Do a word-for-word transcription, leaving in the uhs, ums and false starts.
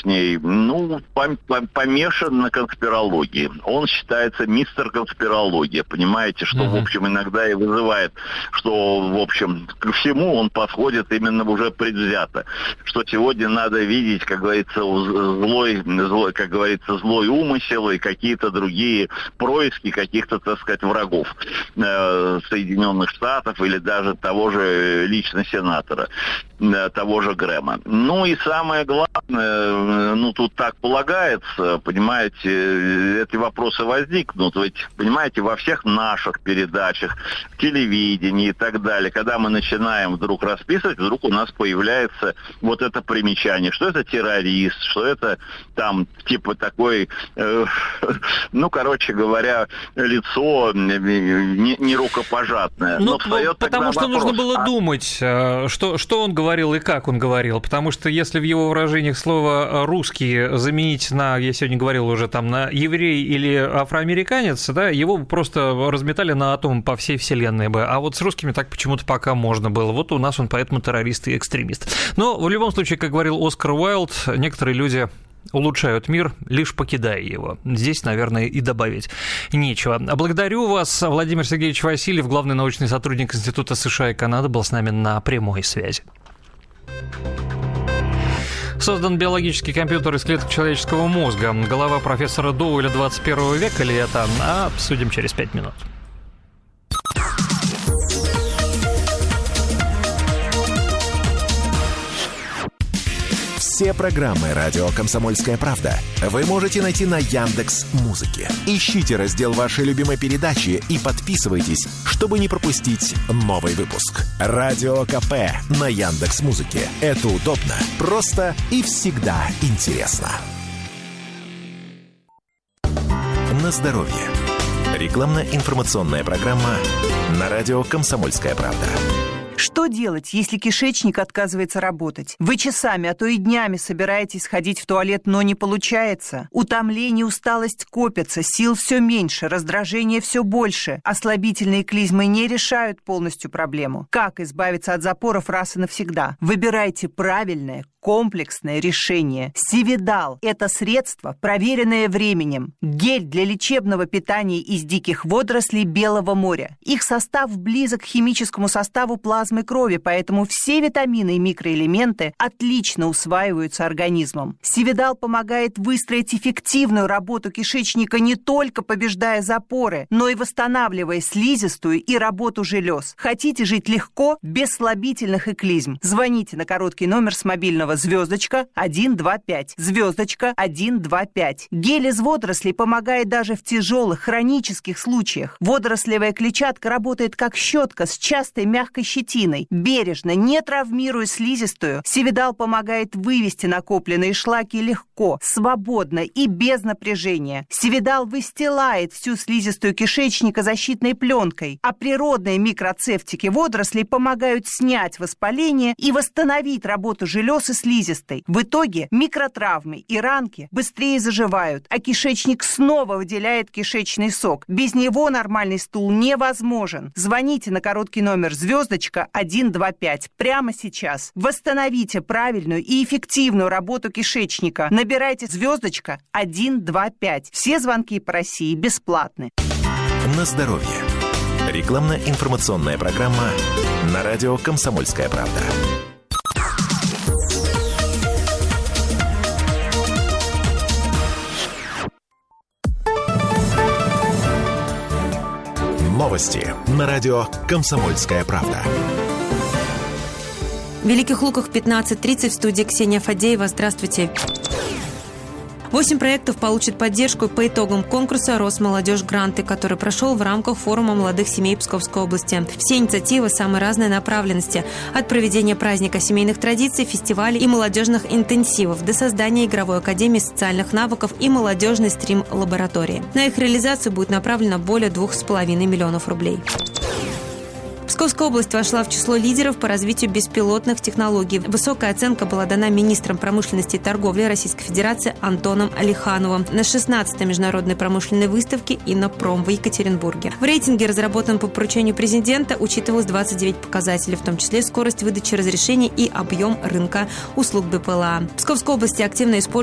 нынешний, ну, помешан на конспирологии. Он считается мистер конспирология. Понимаете, что, uh-huh. в общем, иногда и вызывает, что, в общем, ко всему он подходит именно уже предвзято. Что сегодня надо видеть, как говорится, злой, злой, как говорится, злой умысел и какие-то другие происки каких-то, так сказать, врагов э, Соединенных Штатов или даже того же лично сенатора, э, того же Грэма. Ну и самое главное, ну тут так полагается, понимаете, эти вопросы возникнут, ведь, понимаете, во всех наших передачах, телевидении и так далее, когда мы начинаем вдруг расписывать, вдруг у нас появляется вот это примечание, что это террорист, что это там типа такой, э, ну, короче говоря, лицо не, не рукопожатное. Ну, потому что вопрос, нужно было а... думать, что, что он говорил и как он говорил, потому что если в его выражениях слово «русский» заменить на, я сегодня говорил уже, там, на «еврей» или «афроамериканец», да, его просто разметали на атомы по всей вселенной бы, а вот с русскими так почему-то пока можно было. Вот у нас он поэтому террорист и экстремист. Но в любом случае, как говорил Оскар Уайлд, некоторые люди улучшают мир, лишь покидая его. Здесь, наверное, и добавить нечего. Благодарю вас. Владимир Сергеевич Васильев, главный научный сотрудник Института США и Канады, был с нами на прямой связи. Создан биологический компьютер из клеток человеческого мозга. Голова профессора Доуэля двадцать первого века ли это? А обсудим через пять минут. Все программы «Радио Комсомольская правда» вы можете найти на Яндекс.Музыке. Ищите раздел вашей любимой передачи и подписывайтесь, чтобы не пропустить новый выпуск. Радио КП на Яндекс.Музыке. Это удобно, просто и всегда интересно. На здоровье. Рекламно-информационная программа на радио «Комсомольская правда». Что делать, если кишечник отказывается работать? Вы часами, а то и днями собираетесь сходить в туалет, но не получается. Утомление, усталость копятся, сил все меньше, раздражение все больше. Ослабительные клизмы не решают полностью проблему. Как избавиться от запоров раз и навсегда? Выбирайте правильное, комплексное решение. Сивидал – это средство, проверенное временем. Гель для лечебного питания из диких водорослей Белого моря. Их состав близок к химическому составу плазмы крови, поэтому все витамины и микроэлементы отлично усваиваются организмом. Сивидал помогает выстроить эффективную работу кишечника, не только побеждая запоры, но и восстанавливая слизистую и работу желез. Хотите жить легко, без слабительных и клизм? Звоните на короткий номер с мобильного звездочка один два пять. Звездочка один два пять. Гель из водорослей помогает даже в тяжелых хронических случаях. Водорослевая клетчатка работает как щетка с частой мягкой щетиной. Бережно, не травмируя слизистую, Сивидал помогает вывести накопленные шлаки легко, свободно и без напряжения. Сивидал выстилает всю слизистую кишечника защитной пленкой, а природные микроцефтики водорослей помогают снять воспаление и восстановить работу желез и слизистой. В итоге микротравмы и ранки быстрее заживают, а кишечник снова выделяет кишечный сок. Без него нормальный стул невозможен. Звоните на короткий номер звездочка один два пять прямо сейчас. Восстановите правильную и эффективную работу кишечника. Набирайте звездочка один два пять. Все звонки по России бесплатны. На здоровье. Рекламно-информационная программа на радио «Комсомольская правда». Новости на радио «Комсомольская правда». В Великих Луках пятнадцать тридцать, в студии Ксения Фадеева. Здравствуйте. Восемь проектов получат поддержку по итогам конкурса «Росмолодежь Гранты», который прошел в рамках форума молодых семей Псковской области. Все инициативы самой разной направленности. От проведения праздника семейных традиций, фестивалей и молодежных интенсивов до создания игровой академии социальных навыков и молодежной стрим-лаборатории. На их реализацию будет направлено более двух с половиной миллионов рублей. Псковская область вошла в число лидеров по развитию беспилотных технологий. Высокая оценка была дана министром промышленности и торговли Российской Федерации Антоном Алихановым на шестнадцатой международной промышленной выставке «Иннопром» в Екатеринбурге. В рейтинге, разработанном по поручению президента, учитывалось двадцать девять показателей, в том числе скорость выдачи разрешений и объем рынка услуг БПЛА. В Псковской области активно используют